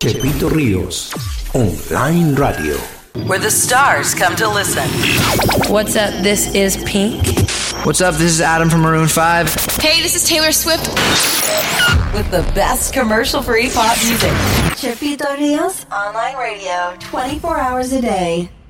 Chepito Ríos, Online Radio. Where the stars come to listen. What's up? This is Pink. What's up? This is Adam from Maroon 5. Hey, this is Taylor Swift. With the best commercial-free pop music. Chepito Ríos, Online Radio, 24 hours a day.